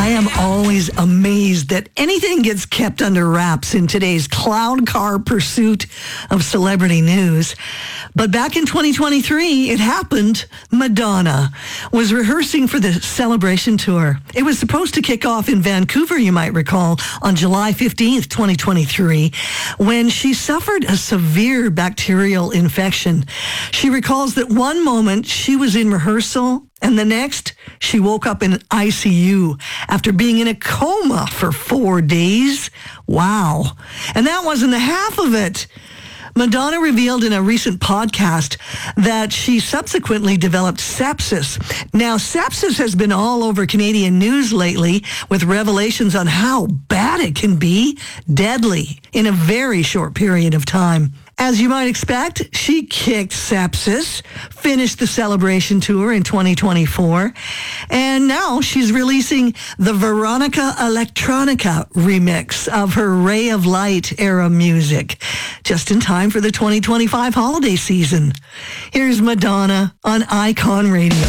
I am always amazed that anything gets kept under wraps in today's cloud car pursuit of celebrity news. But back in 2023, it happened. Madonna was rehearsing for the Celebration Tour. It was supposed to kick off in Vancouver, you might recall, on July 15th, 2023, when she suffered a severe bacterial infection. She recalls that one moment she was in rehearsal, and the next, she woke up in ICU after being in a coma for 4 days. Wow. And that wasn't the half of it. Madonna revealed in a recent podcast that she subsequently developed sepsis. Now, sepsis has been all over Canadian news lately with revelations on how bad it can be, deadly, in a very short period of time. As you might expect, she kicked sepsis, finished the Celebration Tour in 2024, and now she's releasing the Veronica Electronica remix of her Ray of Light era music, just in time for the 2025 holiday season. Here's Madonna on Icon Radio.